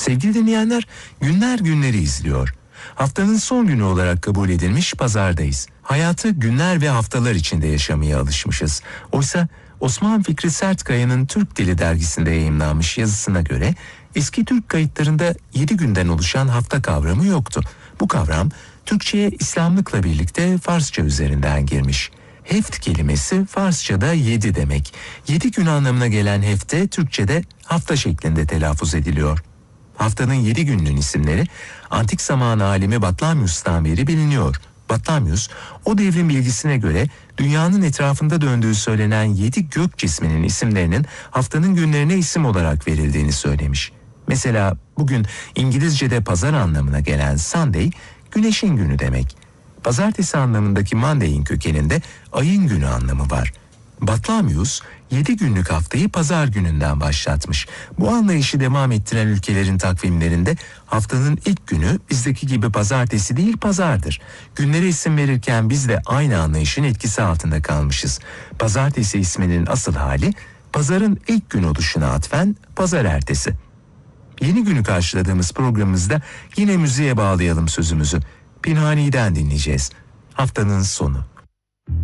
Sevgili dinleyenler, günler günleri izliyor. Haftanın son günü olarak kabul edilmiş pazardayız. Hayatı günler ve haftalar içinde yaşamaya alışmışız. Oysa Osman Fikri Sertkaya'nın Türk Dili dergisinde yayımlanmış yazısına göre eski Türk kayıtlarında 7 günden oluşan hafta kavramı yoktu. Bu kavram Türkçe'ye İslamlıkla birlikte Farsça üzerinden girmiş. Heft kelimesi Farsça'da 7 demek. 7 gün anlamına gelen hefte Türkçe'de hafta şeklinde telaffuz ediliyor. Haftanın 7 gününün isimleri antik zaman alimi Batlamyus'tan beri biliniyor. Batlamyus, o devrin bilgisine göre dünyanın etrafında döndüğü söylenen 7 gök cisminin isimlerinin haftanın günlerine isim olarak verildiğini söylemiş. Mesela bugün İngilizce'de pazar anlamına gelen Sunday, güneşin günü demek. Pazartesi anlamındaki Monday'in kökeninde ayın günü anlamı var. Batlamyus 7 günlük haftayı pazar gününden başlatmış. Bu anlayışı devam ettiren ülkelerin takvimlerinde haftanın ilk günü bizdeki gibi pazartesi değil pazardır. Günlere isim verirken biz de aynı anlayışın etkisi altında kalmışız. Pazartesi isminin asıl hali pazarın ilk gün oluşuna atfen pazar ertesi. Yeni günü karşıladığımız programımızda yine müziğe bağlayalım sözümüzü. Pinhani'den dinleyeceğiz. Haftanın sonu.